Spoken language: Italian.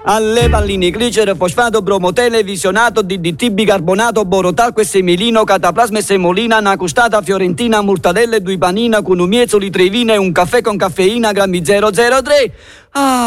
alle palline, glicere, fosfato, bromo, televisionato, DDT, bicarbonato, borotalco e semelino, cataplasma e semolina, una custata fiorentina, mortadelle, due panina, con un miezzo litrevina e un caffè con caffeina, grammi 003. Ah!